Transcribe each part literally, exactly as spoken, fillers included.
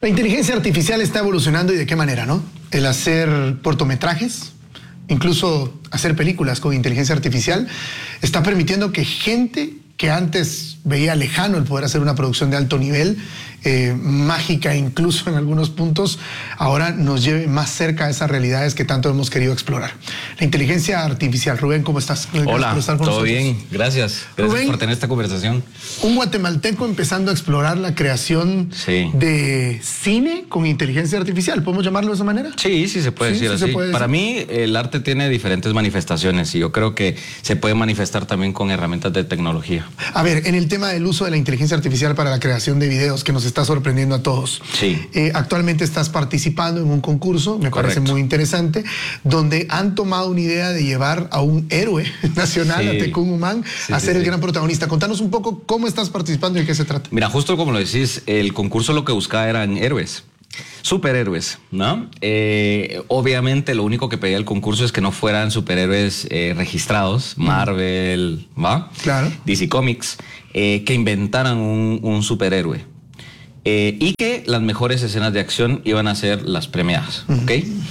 La inteligencia artificial está evolucionando, y de qué manera, ¿no? El hacer cortometrajes, incluso hacer películas con inteligencia artificial, está permitiendo que gente que antes veía lejano el poder hacer una producción de alto nivel, eh, mágica incluso en algunos puntos, ahora nos lleve más cerca a esas realidades que tanto hemos querido explorar. La inteligencia artificial. Rubén, ¿cómo estás? Hola, por estar con todo nosotros. bien, gracias. Gracias Rubén, por tener esta conversación. Un guatemalteco empezando a explorar la creación sí. de cine con inteligencia artificial. ¿Podemos llamarlo de esa manera? Sí, sí se puede sí, decir sí así. Puede Para decir. mí, el arte tiene diferentes manifestaciones y yo creo que se puede manifestar también con herramientas de tecnología. A ver, en el tema del uso de la inteligencia artificial para la creación de videos, que nos está sorprendiendo a todos. Sí. Eh, actualmente estás participando en un concurso, me Correcto. parece muy interesante, donde han tomado una idea de llevar a un héroe nacional, sí. a Tecún Umán, sí, a ser sí, el sí. gran protagonista. Contanos un poco cómo estás participando y de qué se trata. Mira, justo como lo decís, el concurso lo que buscaba eran héroes. Superhéroes, ¿no? Eh, obviamente lo único que pedía el concurso es que no fueran superhéroes eh, registrados, Marvel, ¿va? Claro. D C Comics, eh, que inventaran un, un superhéroe. Eh, y que las mejores escenas de acción iban a ser las premiadas, ¿ok?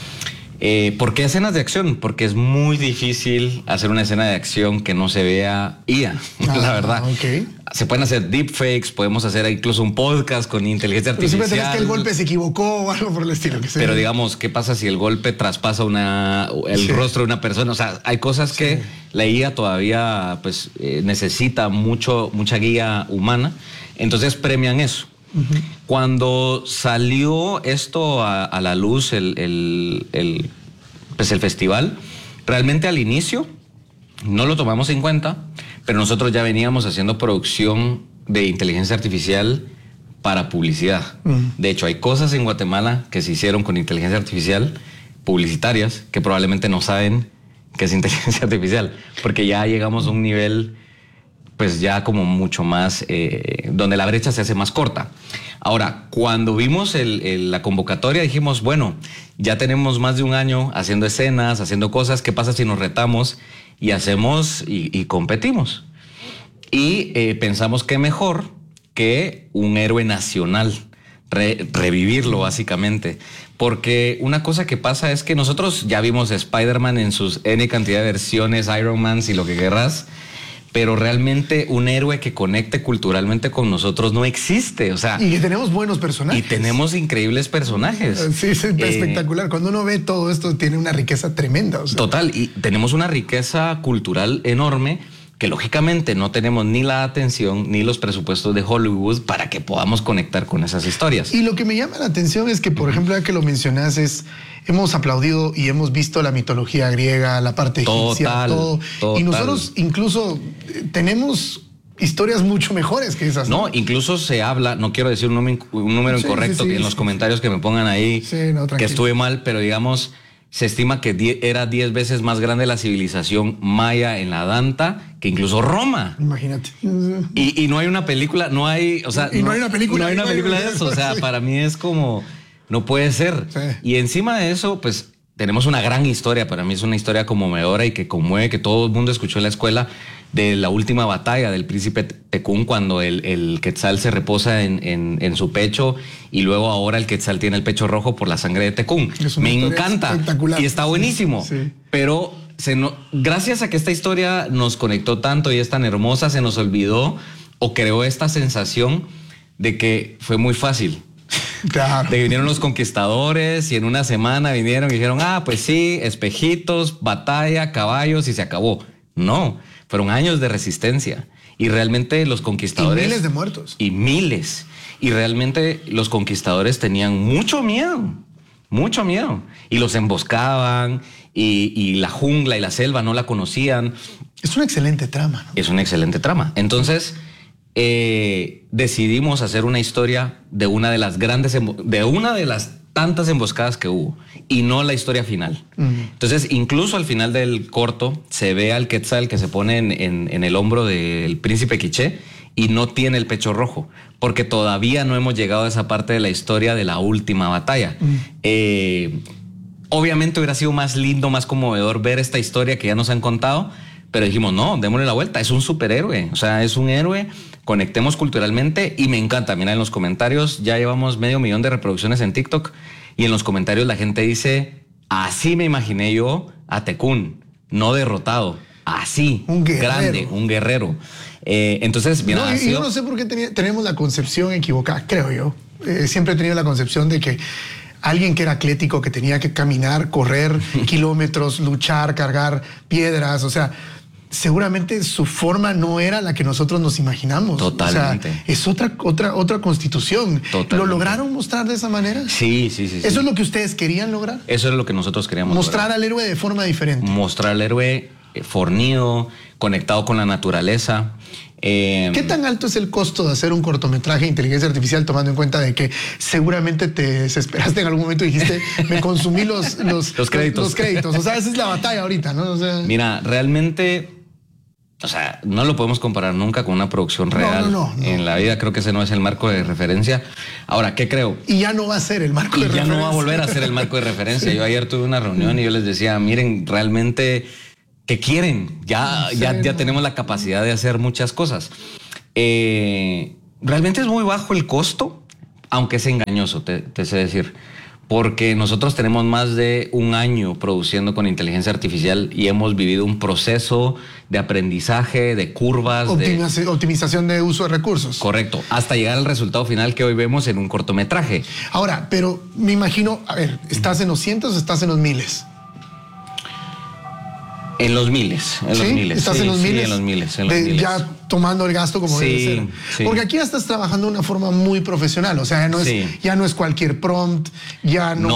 Eh, ¿Por qué escenas de acción? Porque es muy difícil hacer una escena de acción que no se vea I A, ah, la verdad. Okay. Se pueden hacer deepfakes, podemos hacer incluso un podcast con inteligencia Pero artificial. Pero siempre tenés que el golpe se equivocó o algo por el estilo. Que Pero digamos, ¿qué pasa si el golpe traspasa una, el sí. rostro de una persona? O sea, hay cosas sí. que la I A todavía pues, eh, necesita mucho, mucha guía humana. Entonces premian eso. Uh-huh. Cuando salió esto a, a la luz, el, el, el, pues el festival, realmente al inicio no lo tomamos en cuenta, pero nosotros ya veníamos haciendo producción de inteligencia artificial para publicidad. Uh-huh. De hecho, hay cosas en Guatemala que se hicieron con inteligencia artificial, publicitarias, que probablemente no saben qué es inteligencia artificial, porque ya llegamos a un nivel pues ya como mucho más, eh, donde la brecha se hace más corta. Ahora, cuando vimos el, el, la convocatoria, dijimos, bueno, ya tenemos más de un año haciendo escenas, haciendo cosas, ¿qué pasa si nos retamos y hacemos y, y competimos? Y eh, pensamos que mejor que un héroe nacional, re, revivirlo básicamente. Porque una cosa que pasa es que nosotros ya vimos a Spider-Man en sus N cantidad de versiones, Iron Man y lo que querrás, pero realmente un héroe que conecte culturalmente con nosotros no existe, o sea... Y que tenemos buenos personajes. Y tenemos increíbles personajes. Sí, es eh, espectacular. Cuando uno ve todo esto, tiene una riqueza tremenda. O sea. Total, y tenemos una riqueza cultural enorme que lógicamente no tenemos ni la atención ni los presupuestos de Hollywood para que podamos conectar con esas historias. Y lo que me llama la atención es que, por uh-huh. ejemplo, ya que lo mencionas, es, hemos aplaudido y hemos visto la mitología griega, la parte egipcia, total, todo. Total. Y nosotros incluso tenemos historias mucho mejores que esas. No, ¿no? Incluso se habla, no quiero decir un número, un número sí, incorrecto, sí, sí, en sí. los comentarios que me pongan ahí, sí, no, que estuve mal, pero digamos... Se estima que die, era diez veces más grande la civilización maya en la Danta que incluso Roma. Imagínate. Y, y no hay una película, no hay, o sea, y no, no hay una película, no hay una película de eso. O sea, para mí es como, no puede ser. Sí. Y encima de eso, pues tenemos una gran historia. Para mí es una historia conmovedora y que conmueve, que todo el mundo escuchó en la escuela, de la última batalla del príncipe Tecún, cuando el, el Quetzal se reposa en, en, en su pecho y luego ahora el Quetzal tiene el pecho rojo por la sangre de Tecún. Me encanta y está buenísimo, sí. pero se no, gracias a que esta historia nos conectó tanto y es tan hermosa, se nos olvidó o creó esta sensación de que fue muy fácil. Claro. De que vinieron los conquistadores y en una semana vinieron y dijeron, ah, pues sí, espejitos, batalla, caballos y se acabó. No, fueron años de resistencia y realmente los conquistadores... Y miles de muertos. Y miles. Y realmente los conquistadores tenían mucho miedo, mucho miedo. Y los emboscaban y, y la jungla y la selva no la conocían. Es una excelente trama, ¿no? Es una excelente trama. Entonces... Eh, decidimos hacer una historia de una de las grandes, de una de las tantas emboscadas que hubo y no la historia final. Uh-huh. Entonces, incluso al final del corto se ve al Quetzal que se pone en, en, en el hombro del príncipe Quiché y no tiene el pecho rojo, porque todavía no hemos llegado a esa parte de la historia de la última batalla. Uh-huh. Eh, obviamente hubiera sido más lindo, más conmovedor ver esta historia que ya nos han contado, pero dijimos, no, démosle la vuelta, es un superhéroe, o sea, es un héroe conectemos culturalmente y me encanta. Mira, en los comentarios ya llevamos medio millón de reproducciones en TikTok y en los comentarios la gente dice, así me imaginé yo a Tekun, no derrotado, así, un grande, un guerrero. Eh, entonces, mira, no, y, sido... yo no sé por qué tenía, tenemos la concepción equivocada, creo yo. Eh, siempre he tenido la concepción de que alguien que era atlético, que tenía que caminar, correr kilómetros, luchar, cargar piedras, o sea, seguramente su forma no era la que nosotros nos imaginamos. Totalmente. O sea, es otra, otra, otra constitución. Totalmente. ¿Lo lograron mostrar de esa manera? Sí, sí, sí. ¿Eso sí. es lo que ustedes querían lograr? Eso es lo que nosotros queríamos Mostrar lograr. al héroe de forma diferente. Mostrar al héroe fornido, conectado con la naturaleza. Eh, ¿Qué tan alto es el costo de hacer un cortometraje de inteligencia artificial, tomando en cuenta de que seguramente te desesperaste en algún momento y dijiste, me consumí los, los, los créditos? Los créditos. O sea, esa es la batalla ahorita, ¿no? O sea, mira, realmente, o sea, no lo podemos comparar nunca con una producción real. No, no, no, no. En la vida creo que ese no es el marco de referencia. Ahora, ¿qué creo? Y ya no va a ser el marco y de ya referencia. no va a volver a ser el marco de referencia. Yo ayer tuve una reunión y yo les decía, miren, realmente, ¿qué quieren? Ya, ya, ya tenemos la capacidad de hacer muchas cosas. Eh, realmente es muy bajo el costo, aunque es engañoso, te, te sé decir, porque nosotros tenemos más de un año produciendo con inteligencia artificial y hemos vivido un proceso de aprendizaje, de curvas, Optimiza, de optimización de uso de recursos. Correcto, hasta llegar al resultado final que hoy vemos en un cortometraje. Ahora, pero me imagino, a ver, ¿estás en los cientos o estás en los miles? En los miles, en ¿Sí? los miles. ¿Estás sí, en los sí, miles? en los miles, en los de, miles. Ya tomando el gasto como sí, debe ser. Sí. Porque aquí ya estás trabajando de una forma muy profesional, o sea, ya no es, sí. ya no es cualquier prompt, ya no, no